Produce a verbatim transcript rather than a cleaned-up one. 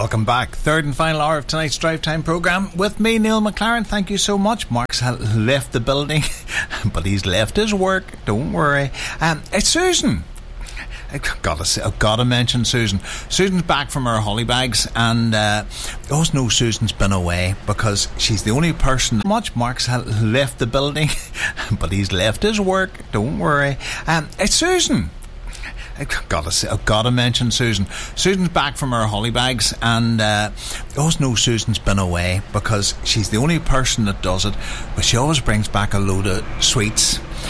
Welcome back. Third and final hour of tonight's Drive Time programme with me, Neil McLaren. Thank you so much. Mark's left the building, but he's left his work. Don't worry. Um, it's Susan. I've got to say, I've got to mention Susan. Susan's back from her holly bags, and uh, oh no, Susan's been away because she's the only person. Much Mark's left the building, but he's left his work. Don't worry. Um, it's Susan. I've got to say, I've got to mention Susan. Susan's back from her holly bags, and uh, oh no, Susan's been away because she's the only person that does it. But she always brings back a load of sweets.